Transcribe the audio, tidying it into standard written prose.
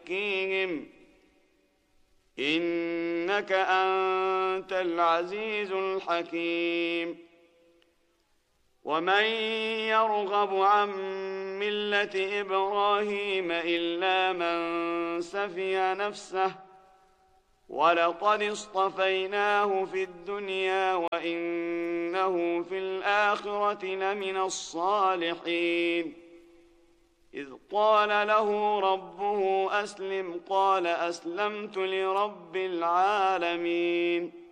يزكيهم إنك أنت العزيز الحكيم. ومن يرغب عن ملة إبراهيم إلا من سفي نفسه ولقد اصطفيناه في الدنيا وإنه في الآخرة لمن الصالحين. إذ قال له ربه أسلم قال أسلمت لرب العالمين.